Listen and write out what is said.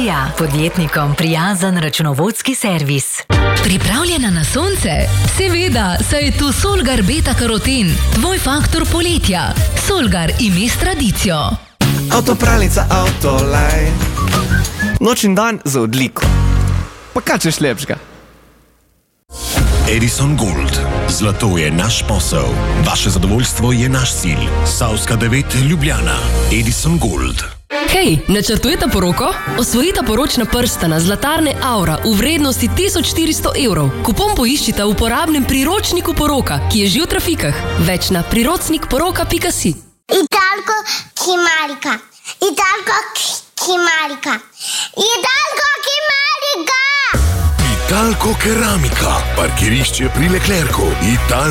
Energija, podjetnikom prijazen računovodski servis. Pripravljena na sonce? Seveda, saj je tu Solgar Beta Karoten, tvoj faktor poletja. Solgar ime s tradicijo. Avtopralnica Autolaj. Noč in dan za odliko. Pa kaj češ lepšega? Edison Gold. Zlato je naš posel. Vaše zadovoljstvo je naš cilj. Savska 9, Ljubljana. Edison Gold. Hej, načrtujete poroko? Osvojite poročna prstana Zlatarne Aura v vrednosti 1400 evrov. Kupon poiščite v uporabnem priročniku poroka, ki je že v trafikah. Več na priročnikporoka.si. Italko Kimarika. Italko Kimarika. Italko Kimarika. Italko Keramika. Parkirišče pri Leclercu.